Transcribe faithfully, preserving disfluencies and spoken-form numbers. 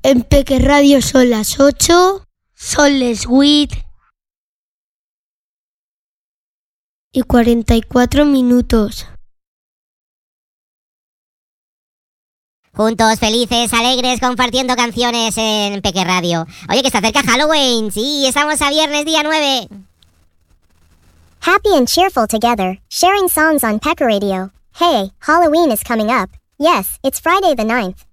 En Peque Radio son las ocho, son les huit y cuarenta y cuatro minutos. Juntos, felices, alegres, compartiendo canciones en Peque Radio. Oye, que se acerca Halloween. Sí, estamos a viernes, día nueve. Happy and cheerful together, sharing songs on Pecker Radio. Hey, Halloween is coming up. Yes, it's Friday the ninth.